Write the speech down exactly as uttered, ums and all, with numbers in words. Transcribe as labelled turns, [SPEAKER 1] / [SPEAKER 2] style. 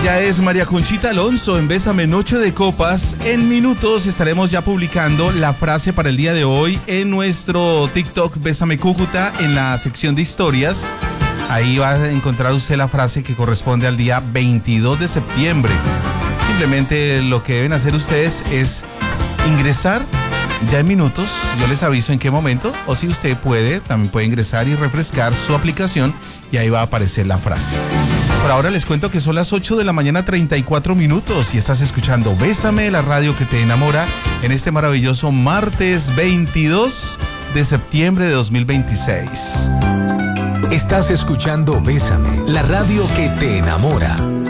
[SPEAKER 1] Ella es María Conchita Alonso en Bésame Noche de Copas. En minutos estaremos ya publicando la frase para el día de hoy en nuestro TikTok Bésame Cúcuta en la sección de historias. Ahí va a encontrar usted la frase que corresponde al día veintidós de septiembre. Simplemente lo que deben hacer ustedes es ingresar ya en minutos. Yo les aviso en qué momento, o si usted puede, también puede ingresar y refrescar su aplicación y ahí va a aparecer la frase. Por ahora les cuento que son las ocho de la mañana, treinta y cuatro minutos, y estás escuchando Bésame, la radio que te enamora, en este maravilloso martes veintidós de septiembre de dos mil veintiséis.
[SPEAKER 2] Estás escuchando Bésame, la radio que te enamora.